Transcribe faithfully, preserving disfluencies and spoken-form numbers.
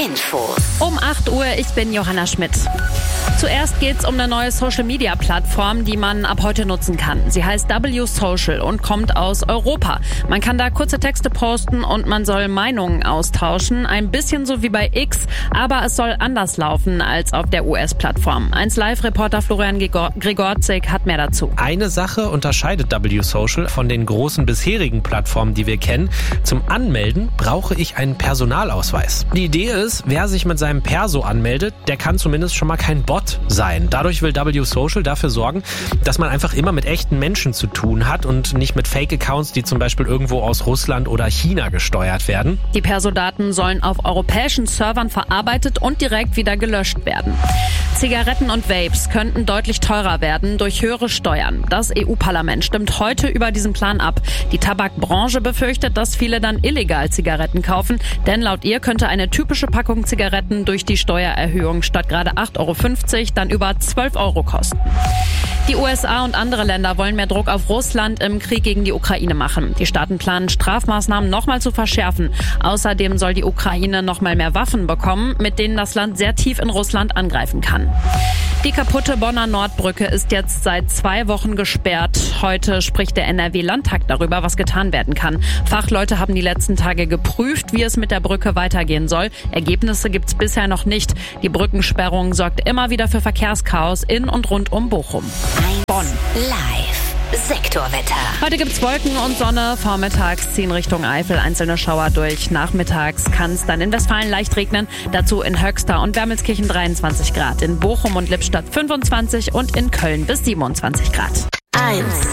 Infos. Um acht Uhr, ich bin Johanna Schmidt. Zuerst geht's um eine neue Social-Media-Plattform, die man ab heute nutzen kann. Sie heißt W Social und kommt aus Europa. Man kann da kurze Texte posten und man soll Meinungen austauschen. Ein bisschen so wie bei X, aber es soll anders laufen als auf der U S-Plattform. eins Live-Reporter Florian Gregorczyk hat mehr dazu. Eine Sache unterscheidet W Social von den großen bisherigen Plattformen, die wir kennen. Zum Anmelden brauche ich einen Personalausweis. Die Idee ist, wer sich mit seinem Perso anmeldet, der kann zumindest schon mal kein Bot sein. Dadurch will W Social dafür sorgen, dass man einfach immer mit echten Menschen zu tun hat und nicht mit Fake-Accounts, die zum Beispiel irgendwo aus Russland oder China gesteuert werden. Die Perso-Daten sollen auf europäischen Servern verarbeitet und direkt wieder gelöscht werden. Zigaretten und Vapes könnten deutlich teurer werden durch höhere Steuern. Das E U-Parlament stimmt heute über diesen Plan ab. Die Tabakbranche befürchtet, dass viele dann illegal Zigaretten kaufen, denn laut ihr könnte eine typische Packung Zigaretten durch die Steuererhöhung statt gerade acht Euro fünfzig dann über zwölf Euro kosten. Die U S A und andere Länder wollen mehr Druck auf Russland im Krieg gegen die Ukraine machen. Die Staaten planen, Strafmaßnahmen nochmal zu verschärfen. Außerdem soll die Ukraine nochmal mehr Waffen bekommen, mit denen das Land sehr tief in Russland angreifen kann. Die kaputte Bonner Nordbrücke ist jetzt seit zwei Wochen gesperrt. Heute spricht der N R W-Landtag darüber, was getan werden kann. Fachleute haben die letzten Tage geprüft, wie es mit der Brücke weitergehen soll. Ergebnisse gibt's bisher noch nicht. Die Brückensperrung sorgt immer wieder für Verkehrschaos in und rund um Bochum. Bonn live. Sektorwetter. Heute gibt's Wolken und Sonne. Vormittags ziehen Richtung Eifel einzelne Schauer durch. Nachmittags kann es dann in Westfalen leicht regnen. Dazu in Höxter und Wermelskirchen dreiundzwanzig Grad. In Bochum und Lippstadt fünfundzwanzig und in Köln bis siebenundzwanzig Grad. eins.